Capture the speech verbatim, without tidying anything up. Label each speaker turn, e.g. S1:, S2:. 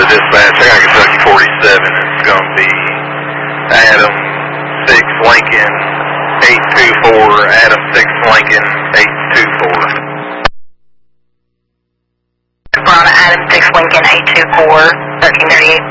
S1: dispatch. I got Kentucky forty-seven. It's going to be Adam six Lincoln eight two four. Adam six Lincoln eight two four.
S2: Bravo Adam six Lincoln eight two four, thirteen thirty-eight.